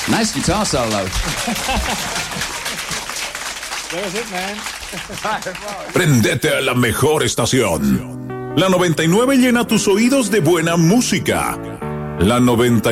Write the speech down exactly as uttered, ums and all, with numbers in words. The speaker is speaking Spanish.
Nice guitar solo. That was it, man. Prendete a la mejor estación. La noventa y nueve llena tus oídos de buena música. La noventa